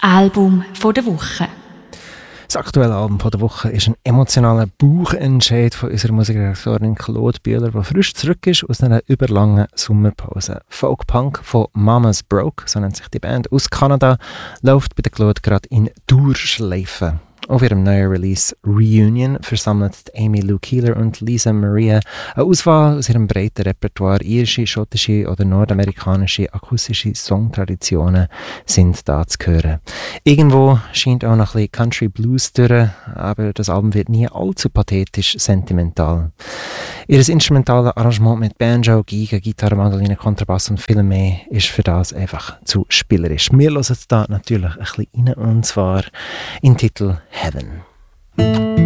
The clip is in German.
Album der Woche. Das aktuelle Album der Woche ist ein emotionaler Bauchentscheid von unserer Musikredaktorin Claude Bühler, die frisch zurück ist aus einer überlangen Sommerpause. Folk-Punk von Mama's Broke, so nennt sich die Band, aus Kanada, läuft bei der Claude gerade in Dauerschleife. Auf ihrem neuen Release Reunion versammelt Amy Lou Keeler und Lisa Maria eine Auswahl aus ihrem breiten Repertoire. Irische, schottische oder nordamerikanische akustische Songtraditionen sind da zu hören. Irgendwo scheint auch noch ein bisschen Country Blues durch, aber das Album wird nie allzu pathetisch sentimental. Ihr instrumentales Arrangement mit Banjo, Geige, Gitarre, Mandoline, Kontrabass und viel mehr ist für das einfach zu spielerisch. Wir hören da natürlich ein bisschen rein, und zwar in Titel Heaven.